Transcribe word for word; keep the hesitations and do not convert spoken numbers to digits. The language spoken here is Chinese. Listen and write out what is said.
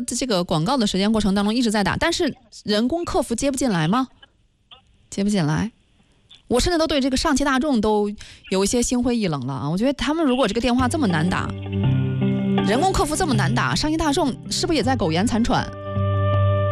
这个广告的时间过程当中一直在打，但是人工客服接不进来吗？接不进来。我甚至都对这个上汽大众都有一些心灰意冷了啊！我觉得他们如果这个电话这么难打，人工客服这么难打，上汽大众是不是也在苟延残喘？